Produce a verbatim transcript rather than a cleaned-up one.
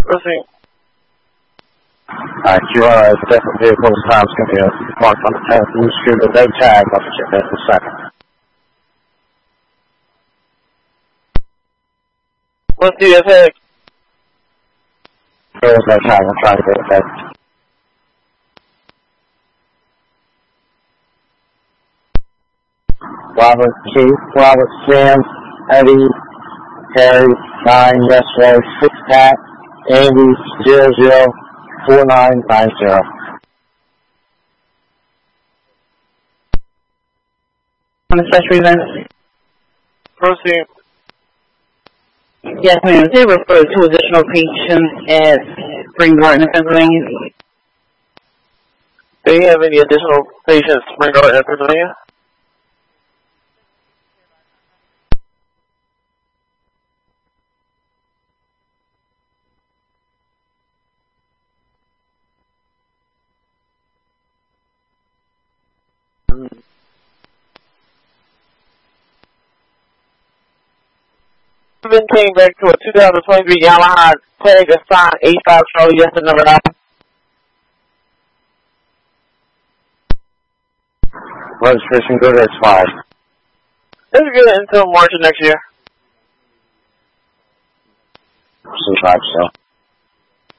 Proceed. Alright, you are a different vehicle. This time it's going to be a marked on the tenth. You shoot a no tag. I'll check that in a second. What's the tag? There is no tag. I'm trying to get it back. Robert Keith, Robert Sam, Eddie, Harry, nine, yes, Ray, six, Pat, Andy, zero, zero, four, nine, nine, zero. On the special events? Proceed. Yes, ma'am. They refer to additional patients at Spring Garden, Pennsylvania. Do you have any additional patients at Spring Garden, Pennsylvania? Then came back to a two thousand twenty-three Yamaha tag assigned eighty-five Charlie, yes, and number nine. Registration good or expired? This is good until March of next year. Some type, so.